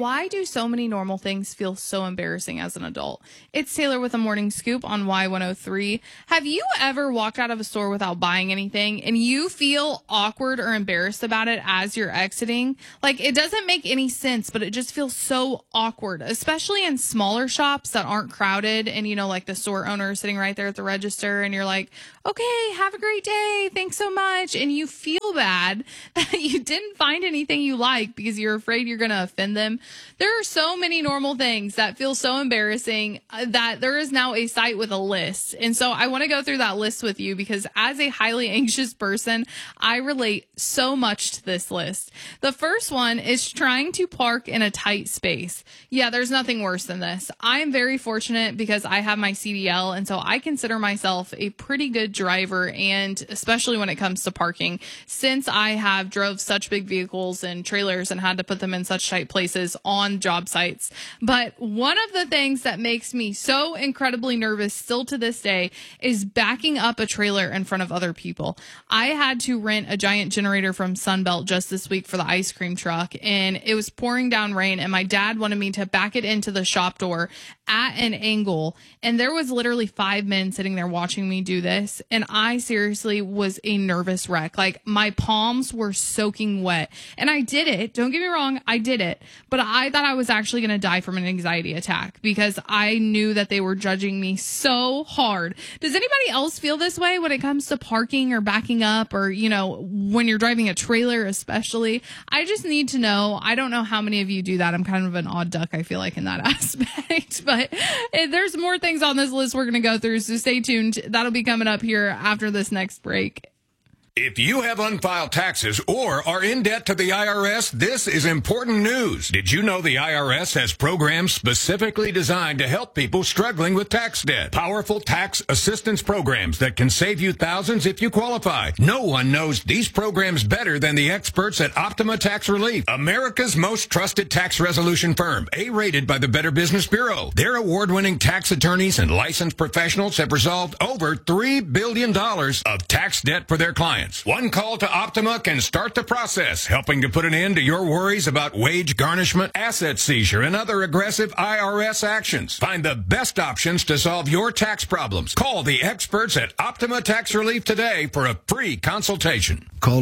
why do so many normal things feel so embarrassing as an adult? It's Taylor with a morning scoop on Y103. Have you ever walked out of a store without buying anything and you feel awkward or embarrassed about it as you're exiting? Like, it doesn't make any sense, but it just feels so awkward, especially in smaller shops that aren't crowded and, you know, like the store owner is sitting right there at the register and you're like, okay, have a great day. Thanks so much. And you feel bad that you didn't find anything you like because you're afraid you're going to offend them. There are so many normal things that feel so embarrassing that there is now a site with a list. And so I want to go through that list with you because as a highly anxious person, I relate so much to this list. The first one is trying to park in a tight space. Yeah, there's nothing worse than this. I am very fortunate because I have my CDL, and so I consider myself a pretty good driver, and especially when it comes to parking, since I have drove such big vehicles and trailers and had to put them in such tight places on job sites. But one of the things that makes me so incredibly nervous still to this day is backing up a trailer in front of other people. I had to rent a giant generator from Sunbelt just this week for the ice cream truck, and it was pouring down rain, and my dad wanted me to back it into the shop door at an angle, and there was literally 5 men sitting there watching me do this, and I seriously was a nervous wreck. Like, my palms were soaking wet, and I did it. Don't get me wrong, I did it, but I thought I was actually going to die from an anxiety attack because I knew that they were judging me so hard. Does anybody else feel this way when it comes to parking or backing up, or, you know, when you're driving a trailer especially? I just need to know. I don't know how many of you do that. I'm kind of an odd duck, I feel like, in that aspect, but there's more things on this list we're going to go through, so stay tuned. That'll be coming up here after this next break. If you have unfiled taxes or are in debt to the IRS, this is important news. Did you know the IRS has programs specifically designed to help people struggling with tax debt? Powerful tax assistance programs that can save you thousands if you qualify. No one knows these programs better than the experts at Optima Tax Relief, America's most trusted tax resolution firm, A-rated by the Better Business Bureau. Their award-winning tax attorneys and licensed professionals have resolved over $3 billion of tax debt for their clients. One call to Optima can start the process, helping to put an end to your worries about wage garnishment, asset seizure, and other aggressive IRS actions. Find the best options to solve your tax problems. Call the experts at Optima Tax Relief today for a free consultation. Call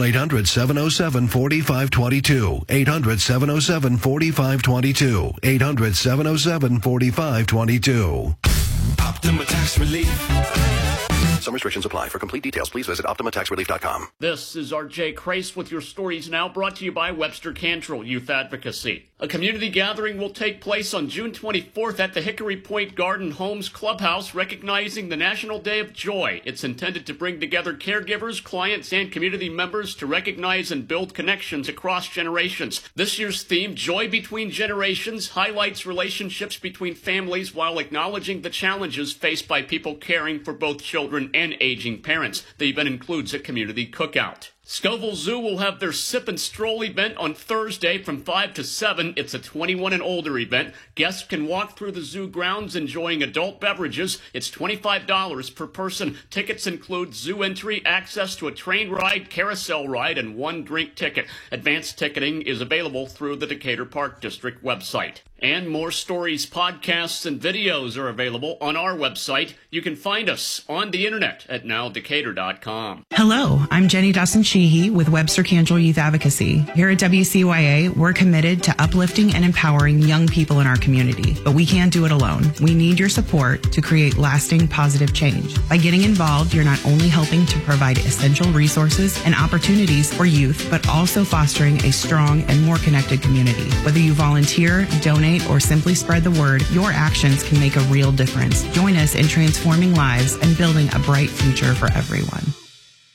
800-707-4522. 800-707-4522. 800-707-4522. Optima Tax Relief. Some restrictions apply. For complete details, please visit OptimaTaxRelief.com. This is R.J. Crace with your Stories Now, brought to you by Webster Cantrell Youth Advocacy. A community gathering will take place on June 24th at the Hickory Point Garden Homes Clubhouse, recognizing the National Day of Joy. It's intended to bring together caregivers, clients, and community members to recognize and build connections across generations. This year's theme, Joy Between Generations, highlights relationships between families while acknowledging the challenges faced by people caring for both children and aging parents. The event includes a community cookout. Scoville Zoo will have their Sip and Stroll event on Thursday from 5 to 7. It's a 21 and older event. Guests can walk through the zoo grounds enjoying adult beverages. It's $25 per person. Tickets include zoo entry, access to a train ride, carousel ride, and one drink ticket. Advanced ticketing is available through the Decatur Park District website. And more stories, podcasts, and videos are available on our website. You can find us on the internet at nowdecatur.com. Hello, I'm Jenny Dawson-Sheehy with Webster Cantrell Youth Advocacy. Here at WCYA, we're committed to uplifting and empowering young people in our community, but we can't do it alone. We need your support to create lasting positive change. By getting involved, you're not only helping to provide essential resources and opportunities for youth, but also fostering a strong and more connected community. Whether you volunteer, donate, or simply spread the word, your actions can make a real difference. Join us in transforming lives and building a bright future for everyone.